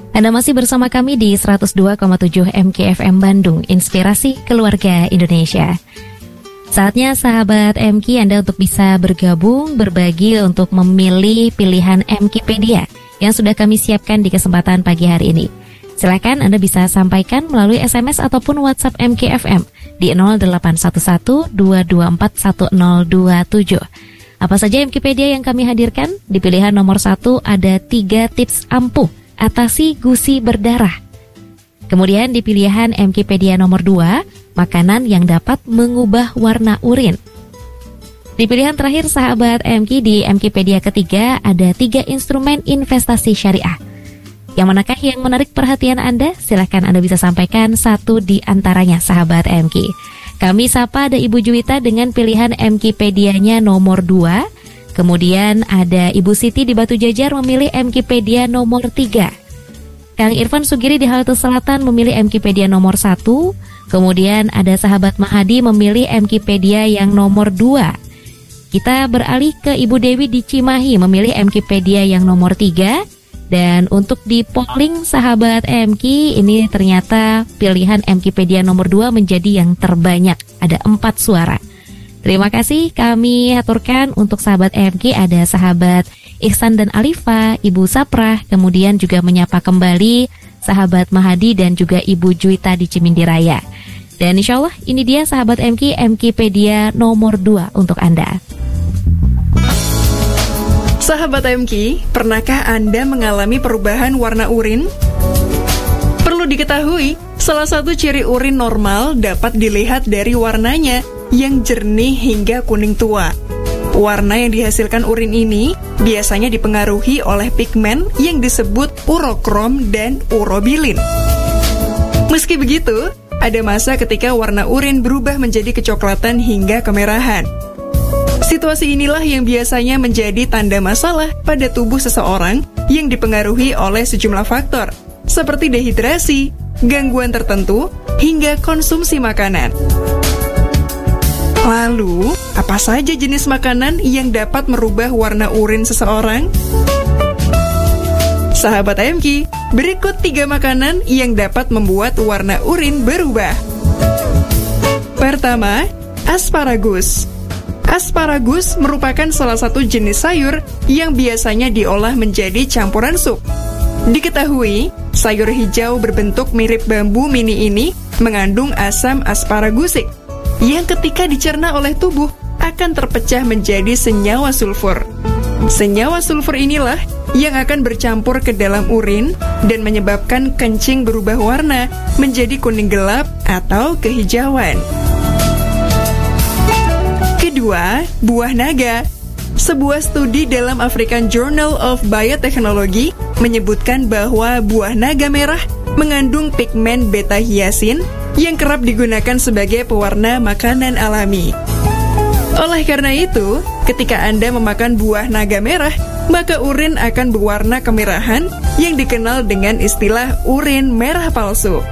Anda masih bersama kami di 102,7 MKFM Bandung, Inspirasi Keluarga Indonesia. Saatnya sahabat MK Anda untuk bisa bergabung, berbagi untuk memilih pilihan MKpedia yang sudah kami siapkan di kesempatan pagi hari ini. Silakan Anda bisa sampaikan melalui SMS ataupun WhatsApp MKFM di 0811-224-1027. Apa saja MKpedia yang kami hadirkan? Di pilihan nomor 1 ada 3 tips ampuh atasi gusi berdarah. Kemudian di pilihan MKpedia nomor 2, makanan yang dapat mengubah warna urin. Di pilihan terakhir sahabat MK di MKpedia ketiga ada 3 instrumen investasi syariah. Yang manakah yang menarik perhatian Anda? Silahkan Anda bisa sampaikan satu di antaranya sahabat MK. Kami sapa ada Ibu Juwita dengan pilihan MKpedianya nomor 2. Kemudian ada Ibu Siti di Batu Jajar memilih MKpedia nomor 3. Kang Irfan Sugiri di Halte Selatan memilih MKpedia nomor 1. Kemudian ada sahabat Mahadi memilih MKpedia yang nomor 2. Kita beralih ke Ibu Dewi di Cimahi memilih MKpedia yang nomor 3. Dan untuk di polling sahabat MK, ini ternyata pilihan MKpedia nomor 2 menjadi yang terbanyak. Ada 4 suara. Terima kasih kami aturkan untuk sahabat MK ada sahabat Ihsan dan Alifa, Ibu Saprah, kemudian juga menyapa kembali sahabat Mahadi dan juga Ibu Juwita di Cimindi Raya. Dan insya Allah ini dia sahabat MK, MKpedia nomor 2 untuk Anda. Sahabat MK, pernahkah Anda mengalami perubahan warna urin? Perlu diketahui, salah satu ciri urin normal dapat dilihat dari warnanya yang jernih hingga kuning tua. Warna yang dihasilkan urin ini biasanya dipengaruhi oleh pigmen yang disebut urokrom dan urobilin. Meski begitu, ada masa ketika warna urin berubah menjadi kecoklatan hingga kemerahan. Situasi inilah yang biasanya menjadi tanda masalah pada tubuh seseorang yang dipengaruhi oleh sejumlah faktor, seperti dehidrasi, gangguan tertentu, hingga konsumsi makanan. Lalu, apa saja jenis makanan yang dapat merubah warna urin seseorang? Sahabat MK, berikut 3 makanan yang dapat membuat warna urin berubah. Pertama, asparagus. Asparagus merupakan salah satu jenis sayur yang biasanya diolah menjadi campuran sup. Diketahui, sayur hijau berbentuk mirip bambu mini ini mengandung asam asparagusik, yang ketika dicerna oleh tubuh akan terpecah menjadi senyawa sulfur. Senyawa sulfur inilah yang akan bercampur ke dalam urin dan menyebabkan kencing berubah warna menjadi kuning gelap atau kehijauan. Kedua, buah naga. Sebuah studi dalam African Journal of Biotechnology menyebutkan bahwa buah naga merah mengandung pigmen beta-hiasin yang kerap digunakan sebagai pewarna makanan alami. Oleh karena itu, ketika Anda memakan buah naga merah, maka urin akan berwarna kemerahan yang dikenal dengan istilah urin merah palsu.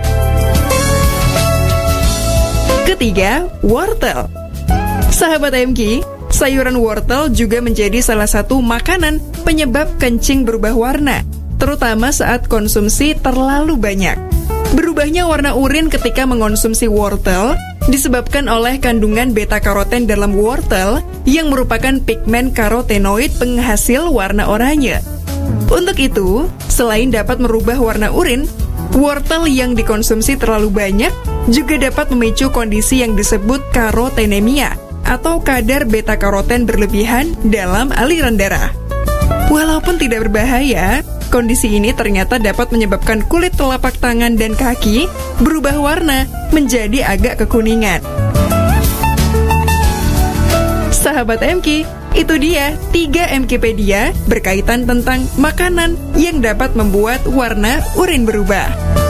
Ketiga, wortel. Sahabat MK, sayuran wortel juga menjadi salah satu makanan penyebab kencing berubah warna, terutama saat konsumsi terlalu banyak. Berubahnya warna urin ketika mengonsumsi wortel disebabkan oleh kandungan beta-karoten dalam wortel yang merupakan pigmen karotenoid penghasil warna oranye. Untuk itu, selain dapat merubah warna urin, wortel yang dikonsumsi terlalu banyak juga dapat memicu kondisi yang disebut karotenemia atau kadar beta-karoten berlebihan dalam aliran darah. Walaupun tidak berbahaya, kondisi ini ternyata dapat menyebabkan kulit telapak tangan dan kaki berubah warna menjadi agak kekuningan. Sahabat MK, itu dia 3 MKpedia berkaitan tentang makanan yang dapat membuat warna urin berubah.